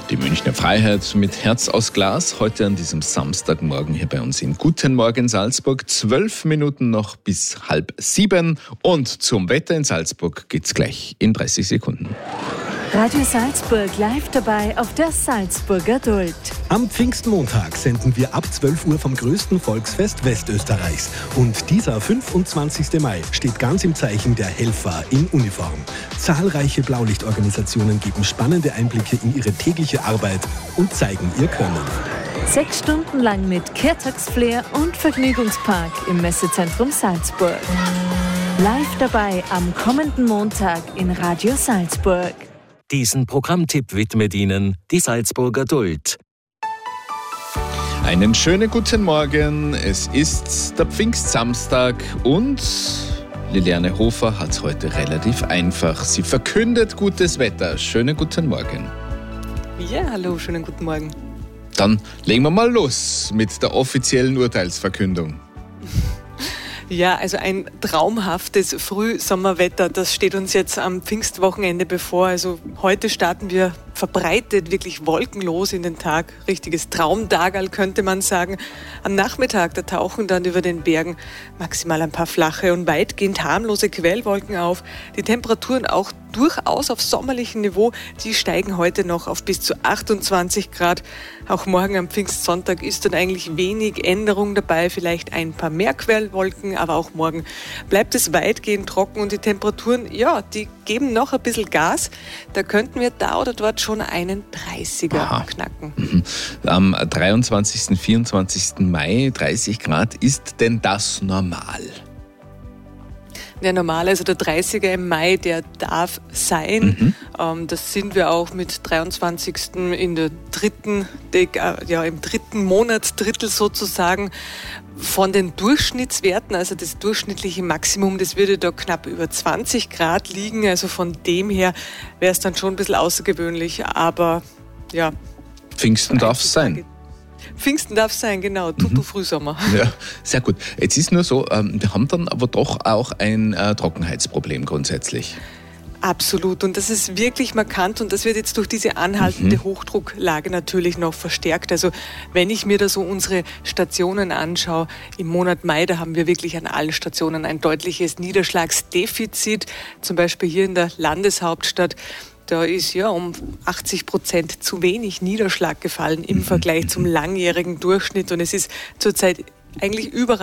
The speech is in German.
Die Münchner Freiheit mit Herz aus Glas, heute an diesem Samstagmorgen hier bei uns in Guten Morgen Salzburg. 12 Minuten noch bis 6:30 und zum Wetter in Salzburg geht's gleich in 30 Sekunden. Radio Salzburg live dabei auf der Salzburger Duld. Am Pfingstmontag senden wir ab 12 Uhr vom größten Volksfest Westösterreichs. Und dieser 25. Mai steht ganz im Zeichen der Helfer in Uniform. Zahlreiche Blaulichtorganisationen geben spannende Einblicke in ihre tägliche Arbeit und zeigen ihr Können. 6 Stunden lang mit Kehrtagsflair und Vergnügungspark im Messezentrum Salzburg. Live dabei am kommenden Montag in Radio Salzburg. Diesen Programmtipp widmet Ihnen die Salzburger Duld. Einen schönen guten Morgen. Es ist der Pfingstsamstag und Liliane Hofer hat es heute relativ einfach. Sie verkündet gutes Wetter. Schönen guten Morgen. Ja, hallo, schönen guten Morgen. Dann legen wir mal los mit der offiziellen Urteilsverkündung. Ja, also ein traumhaftes Frühsommerwetter, das steht uns jetzt am Pfingstwochenende bevor. Also heute starten wir verbreitet, wirklich wolkenlos in den Tag. Richtiges Traumtagerl könnte man sagen. Am Nachmittag, da tauchen dann über den Bergen maximal ein paar flache und weitgehend harmlose Quellwolken auf. Die Temperaturen auch durchaus auf sommerlichem Niveau, die steigen heute noch auf bis zu 28 Grad. Auch morgen am Pfingstsonntag ist dann eigentlich wenig Änderung dabei, vielleicht ein paar mehr Quellwolken, aber auch morgen bleibt es weitgehend trocken und die Temperaturen, ja, die geben noch ein bisschen Gas. Da könnten wir da oder dort schon einen 30er knacken. Am 23., 24. Mai 30 Grad, ist denn das normal? Der normale, also der 30er im Mai, der darf sein. Das sind wir auch mit 23. in der im dritten Monatsdrittel sozusagen. Von den Durchschnittswerten, also das durchschnittliche Maximum, das würde da knapp über 20 Grad liegen. Also von dem her wäre es dann schon ein bisschen außergewöhnlich, aber ja. Pfingsten darf es sein. Pfingsten darf es sein, genau. Tutu Frühsommer. Ja, sehr gut. Jetzt ist nur so, wir haben dann aber doch auch ein Trockenheitsproblem grundsätzlich. Absolut. Und das ist wirklich markant und das wird jetzt durch diese anhaltende Hochdrucklage natürlich noch verstärkt. Also wenn ich mir da so unsere Stationen anschaue, im Monat Mai, da haben wir wirklich an allen Stationen ein deutliches Niederschlagsdefizit. Zum Beispiel hier in der Landeshauptstadt. Da ist ja um 80% zu wenig Niederschlag gefallen im Vergleich zum langjährigen Durchschnitt. Und es ist zurzeit eigentlich überall